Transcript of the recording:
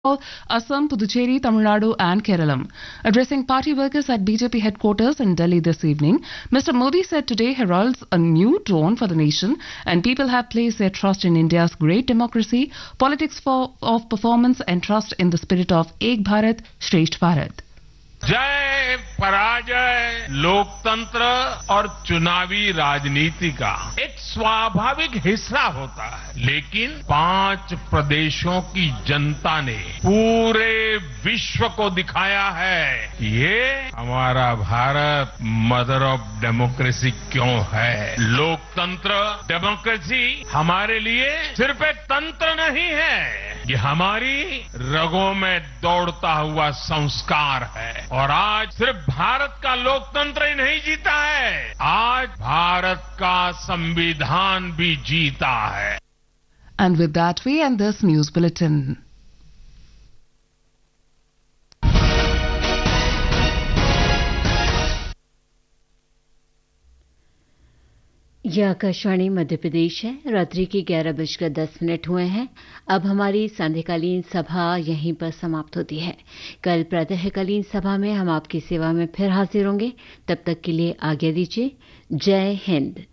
Assam, Puducherry, Tamil Nadu and Kerala. Addressing party workers at BJP headquarters in Delhi this evening, Mr. Modi said today heralds a new dawn for the nation and people have placed their trust in India's great democracy, politics of performance and trust in the spirit of Ek Bharat, Shresth Bharat. जय पराजय लोकतंत्र और चुनावी राजनीति का एक स्वाभाविक हिस्सा होता है, लेकिन 5 प्रदेशों की जनता ने पूरे विश्व को दिखाया है कि ये हमारा भारत मदर ऑफ डेमोक्रेसी क्यों है। लोकतंत्र डेमोक्रेसी हमारे लिए सिर्फ एक तंत्र नहीं है, ये हमारी रगों में दौड़ता हुआ संस्कार है। और आज सिर्फ भारत का लोकतंत्र ही नहीं जीता है, आज भारत का संविधान भी जीता है। And with that we end this news bulletin. यह आकाशवाणी मध्य प्रदेश है। रात्रि के 11:10 हुए हैं। अब हमारी सांध्यकालीन सभा यहीं पर समाप्त होती है। कल प्रातःकालीन सभा में हम आपकी सेवा में फिर हाजिर होंगे। तब तक के लिए आज्ञा दीजिए। जय हिंद।